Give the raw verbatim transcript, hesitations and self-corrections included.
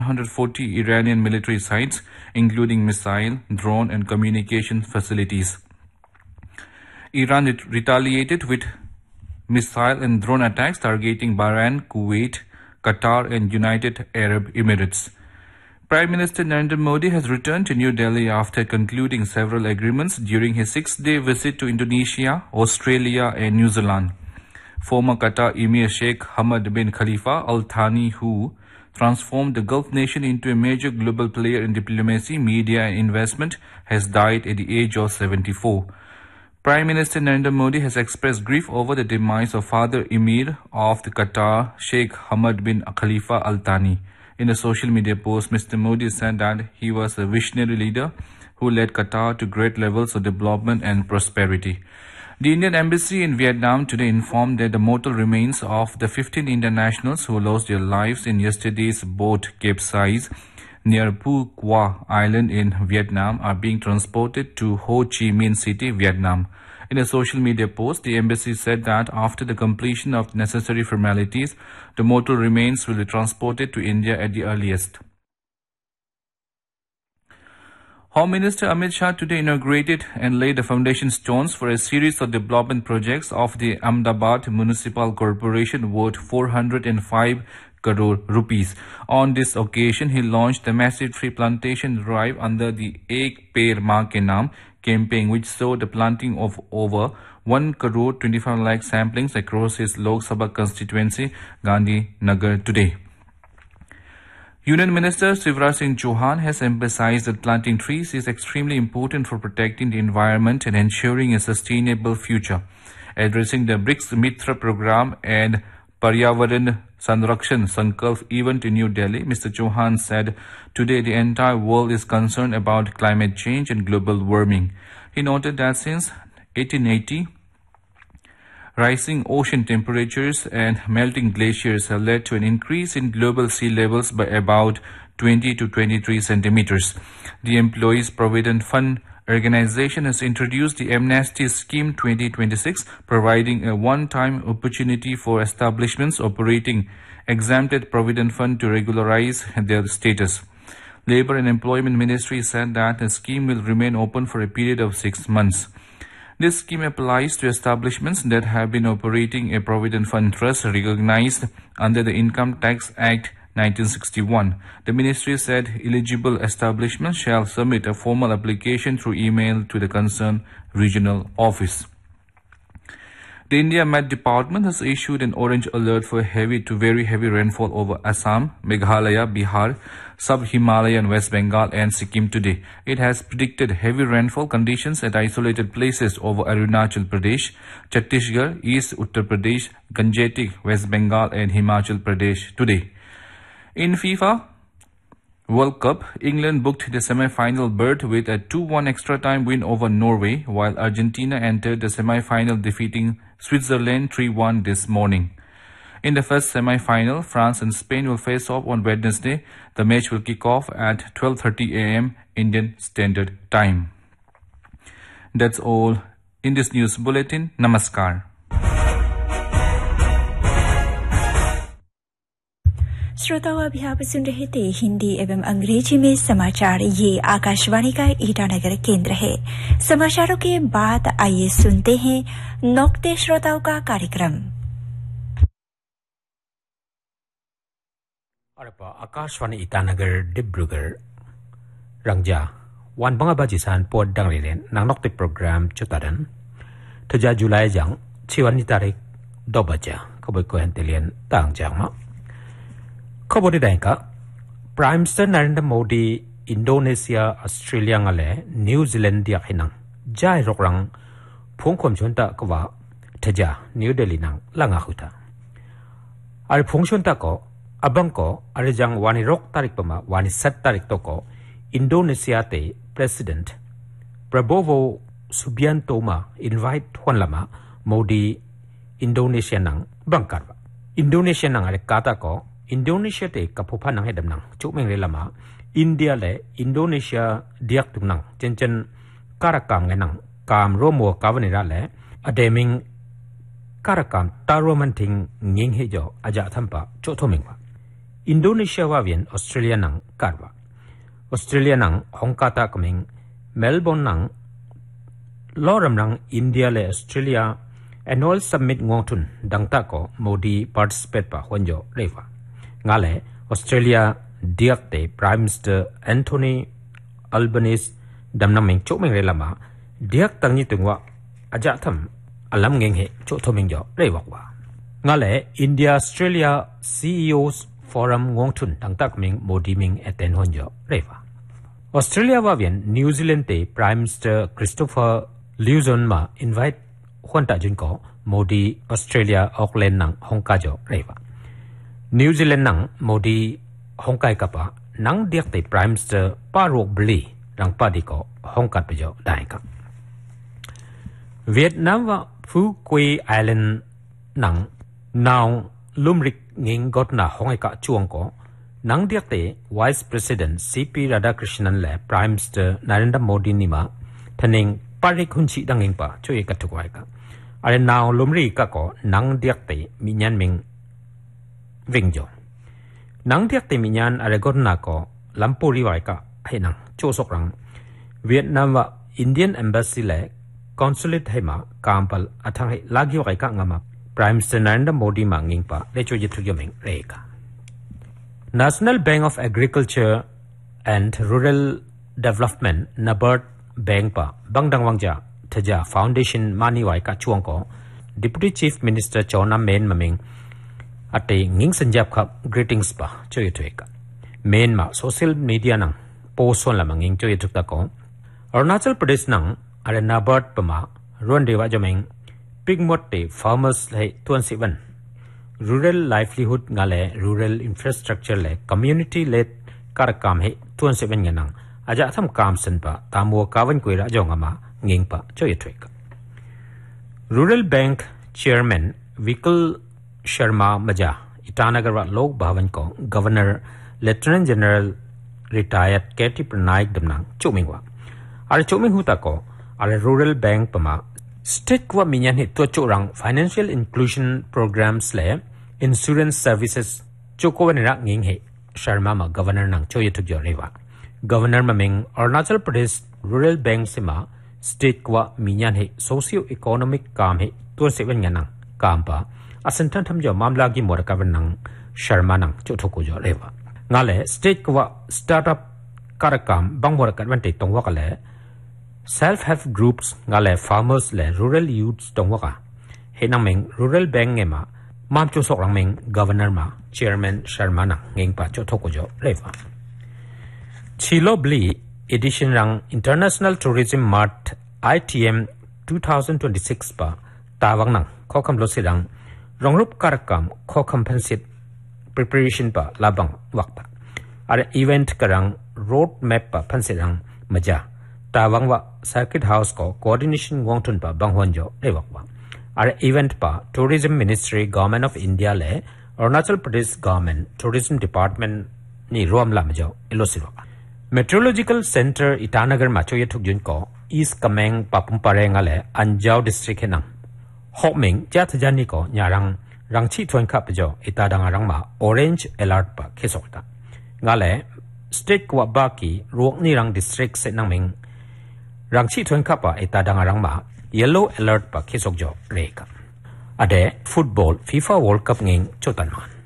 one hundred forty Iranian military sites, including missile, drone, and communication facilities. Iran ret- retaliated with missile and drone attacks targeting Bahrain, Kuwait, Qatar, and United Arab Emirates. Prime Minister Narendra Modi has returned to New Delhi after concluding several agreements during his six-day visit to Indonesia, Australia, and New Zealand. Former Qatar Emir Sheikh Hamad bin Khalifa Al Thani, who transformed the Gulf nation into a major global player in diplomacy, media, and investment, has died at the age of seventy-four. Prime Minister Narendra Modi has expressed grief over the demise of Father Emir of the Qatar, Sheikh Hamad bin Khalifa Al Thani. In a social media post, Mister Modi said that he was a visionary leader who led Qatar to great levels of development and prosperity. The Indian Embassy in Vietnam today informed that the mortal remains of the fifteen Indian nationals who lost their lives in yesterday's boat capsize near Phu Quoc Island in Vietnam are being transported to Ho Chi Minh City, Vietnam. In a social media post, the embassy said that after the completion of necessary formalities, the mortal remains will be transported to India at the earliest. Home Minister Amit Shah today inaugurated and laid the foundation stones for a series of development projects of the Ahmedabad Municipal Corporation worth four hundred five crore rupees. On this occasion, he launched the massive tree plantation drive under the Ek Peड़ Maa Ke Naam campaign, which saw the planting of over one crore twenty-five lakh samplings across his Lok Sabha constituency, Gandhi Nagar, today. Union Minister Shivraj Singh Chauhan has emphasized that planting trees is extremely important for protecting the environment and ensuring a sustainable future. Addressing the BRICS Mitra program and Paryavaran Sanrakshan Sankalp event in New Delhi, Mister Chauhan said, "Today the entire world is concerned about climate change and global warming." He noted that since eighteen eighty, rising ocean temperatures and melting glaciers have led to an increase in global sea levels by about twenty to twenty-three centimeters. The Employees Provident Fund organization has introduced the Amnesty Scheme twenty twenty-six, providing a one-time opportunity for establishments operating exempted provident fund to regularize their status. Labour and Employment Ministry said that the scheme will remain open for a period of six months. This scheme applies to establishments that have been operating a provident fund trust recognized under the Income Tax Act nineteen sixty-one. The ministry said eligible establishments shall submit a formal application through email to the concerned regional office. The India Met Department has issued an orange alert for heavy to very heavy rainfall over Assam, Meghalaya, Bihar, Sub-Himalayan, West Bengal and Sikkim today. It has predicted heavy rainfall conditions at isolated places over Arunachal Pradesh, Chhattisgarh, East Uttar Pradesh, Gangetic, West Bengal and Himachal Pradesh today. In FIFA World Cup, England booked the semi-final berth with a two one extra time win over Norway, while Argentina entered the semi-final defeating Switzerland three one this morning. In the first semi-final, France and Spain will face off on Wednesday. The match will kick off at twelve thirty a m Indian Standard Time. That's all in this news bulletin. Namaskar. श्रोताओं, अभी आप सुन रहे थे हिंदी एवं अंग्रेजी में समाचार। ये आकाशवाणी का ईटानगर केंद्र है। समाचारों के बाद आइए सुनते हैं नौकते श्रोताओं का कार्यक्रम। आकाशवाणी ईटानगर डिब्रूगढ़ रंगजा वन बंगा बाजिसान पोट डंगलेन नांगनोकते प्रोग्राम चुतारन थजा जुलाई जंग छिवानी तारीख दो बजा खबर को हंतेलियन तांग जांग खबर दायका prime minister Narendra Modi Indonesia Australia ngale new Zealand या हिनंग जाय रोकरंग फोंखोम चोंता कवा थजा न्यू दिल्ली नंग लंगा हुता आर फोंचोंता को अबंको अरेजंग वानी रोक तारीख पमा वानी सत तारीख तो को इंडोनेशिया ते प्रेसिडेंट प्रबोवो सुबियांतो मा इनवाइट होन लमा मोदी इंडोनेशिया नंग बंकार इंडोनेशिया नंग अरे काता को इंडोनेशिया ते कपुफा नंग हेदम नंग चुमेंग रे लमा इंडिया ले इंडोनेशिया दियाक तुंग नंग चेंचन काराकाम गे नंग काम रोमो कावनेरा ले अडेमिंग काराकाम तारोमंटिंग निंग हे जो अजा थंपा चोथोमिंग อินโดนีเซียว่าเวียนออสเตรเลียนังกาดว่าออสเตรเลียนังฮองกาตากมิงเมลเบิร์นนังลอรำนังอินเดียและออสเตรเลีย annual summit งวงทุนดังตะก็โมดี participate ปะวันโยเรวางาเลออสเตรเลียเดียกเต Prime Minister Anthony Albanese ดำนำมิงโจมิงเรลามาเดียกตั้งนี้ถึงว่าอาจจะทำอัลลัมเงงเหโจทมิงโยเรวากว่างาเลอินเดียออสเตรเลีย ซี อี โอ forum งวงทุนดังตะกมิงโมดีมิงเอเตนวันโยเรวาออสเตรเลียว่าเวียนนิวซีแลนด์เต Prime Minister Christopher Luxon มา invite ขวัญตาจุนก็โมดีออสเตรเลียออกเลนนังฮองกาโจเรวานิวซีแลนด์นังโมดีฮองกายกับนังเดียกเต Prime Minister ปาโรกบลีรังปาดิก็ฮองกัดไปโจได้ครับเวียดนามว่าฟูกุยไอแลนด์นังนาวลุมริกงิงกอดนาฮองไอกะจวงก็นังเดียกเต Vice President ซี พี Radhakrishnan และ Prime Minister Narendra Modi นี่มาทนิงปาริคุนชิดังเองปะช่วยกันทุกวันกันอะไรนาวลุมริกะก็นังเดียกเตมีญานมิงวิ่งโจนังเดียกเตมีญานอะไรกอดนาก็ลำปูริไว้กะให้นังโจสกรังเวียดนามว่า Indian Embassy และ Consulate ให้มากามพัลอัฐให้ลากิวไกะงามา Prime Minister Narendra Modi มางิงปะได้ช่วยยึดทุกอย่างเรกา National Bank of Agriculture and Rural Development น a บ a r d Bank ปะบังดังวังจ่าทจ่า Foundation มานี่ไว้กะช่วงก็ Deputy Chief Minister จอนาเมนมามิงอัตย์งิงสัญญาครับ Greetings ปะช่วยทุกอย่างเมนมา Social Media นังโพสต์ละมังงิงช่วยทุกตะก็อรุณาชลประเทศนังอะไรนาบาร์ดปะมารวนเดวะจมิงปิกมดเต Farmers ให้ทวนสิวัน Rural Livelihood งาเล Rural Infrastructure และ Community Led การกรรมให้ทวนสิวันเงินังอาจจะทำการสันปะตามวัวกาวันกุยระจงอามาเงิงปะช่วยทุก Rural Bank Chairman Vikul Sharma มาจากอิตานากรวัดโลกบาวันของ Governor Lieutenant General Retired Katie Pranayk ดำนังจุมิงว่าอะไรจุมิงหูตะก็อะไร Rural Bank ปะมา State ว่ามีอย่างเหตุตัวจุรัง Financial Inclusion Programs และ Insurance Services จุกวันรักงิงเหชาร์มามา Governor นังช่วยทุกอย่างเลยว่า Governor มามิง Arunachal Pradesh Rural Bank สิมา State ว่ามีอย่างเหตุ Socio Economic กามเหตุตัวเสวันงันนังกามปะอาศัยท่านทำยอมามลากิมวรกับนังชาร์มานังจุทุกอย่างเลยว่างาเล State ว่า Startup การกรรมบางวรกับวันติดตรงว่ากันเลยSelf-help groups งาเล farmers และ rural youths ตรงว่ากันเห็นนังเมง rural bank เงมามามจุสกรังเมง governor มา chairman Sharma นังเงงปะจุทกุจเลวะชิโลบลี edition รัง International Tourism Mart ไอ ที เอ็ม twenty twenty-six ปะตาวังนังข้อคำลดสิรังรองรูปการกรรมข้อคำพันสิทธิ์ preparation ปะลาบังวักปะอะไร event กรัง road map ปะพันสิรังมาจ้าตาวังว่า Circuit House ก็ coordination วงทุนปะบางวันโยได้วักว่าอะไร event ปะ Tourism Ministry Government of India และ Arunachal Pradesh Government Tourism Department นี่รวมละมาโยเอโลสิวัก Meteorological Center อิตานาเกอร์มาช่วยทุกยุนก็ East Kameng ปะปุ่มปะเรงอะไร Anjao District เห็นังหกเมงจ้าทจานี่ก็ยารังรังชีทวนขับโยอิตาดังรังมา Orange Alert ปะเคสกตางาเล State กว่าบากีรวกนี่รัง District เสนังเมงรังชีทวนขับปะอิตาดังรังมา Yellow Alert ปะเคสกโยเรกะอเดฟุตบอล FIFA World Cup เงิงจุดตันมัน